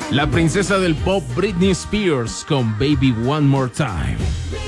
La princesa del pop Britney Spears con Baby One More Time.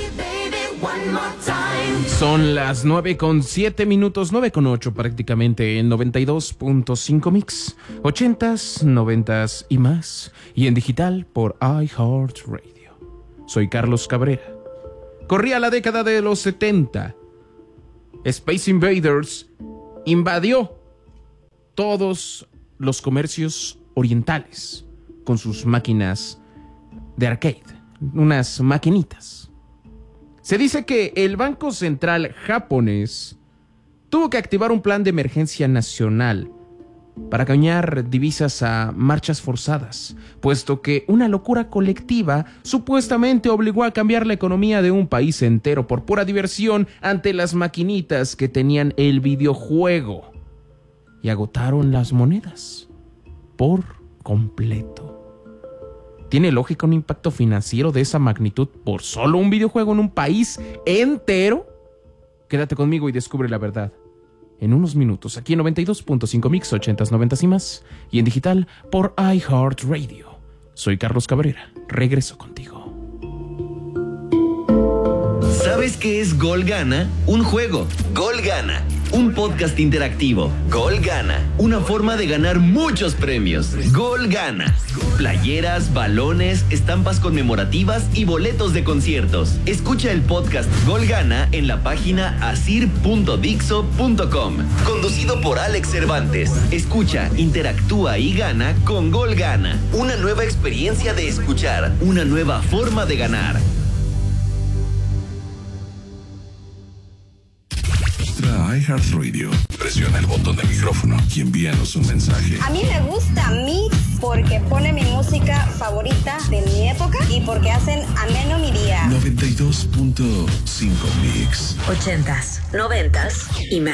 Son las 9:07, 9:08 prácticamente en 92.5 Mix, 80s, 90s y más, y en digital por iHeartRadio. Soy Carlos Cabrera. Corría la década de los 70. Space Invaders invadió todos los comercios orientales con sus máquinas de arcade, unas maquinitas. Se dice que el Banco Central japonés tuvo que activar un plan de emergencia nacional para cambiar divisas a marchas forzadas, puesto que una locura colectiva supuestamente obligó a cambiar la economía de un país entero por pura diversión ante las maquinitas que tenían el videojuego, y agotaron las monedas por completo. ¿Tiene lógica un impacto financiero de esa magnitud por solo un videojuego en un país entero? Quédate conmigo y descubre la verdad en unos minutos, aquí en 92.5 Mix, 80s, 90s y más, y en digital por iHeartRadio. Soy Carlos Cabrera, regreso contigo. ¿Sabes qué es Gol Gana? Un juego. Gol Gana. Un podcast interactivo. Gol Gana. Una forma de ganar muchos premios. Gol Gana. Playeras, balones, estampas conmemorativas y boletos de conciertos. Escucha el podcast Gol Gana en la página asir.dixo.com. Conducido por Alex Cervantes. Escucha, interactúa y gana con Gol Gana. Una nueva experiencia de escuchar. Una nueva forma de ganar. iHeartRadio. Presiona el botón de micrófono y envíanos un mensaje. A mí me gusta Mix porque pone mi música favorita de mi época y porque hacen ameno mi día. 92.5 Mix. 80s, 90s y más.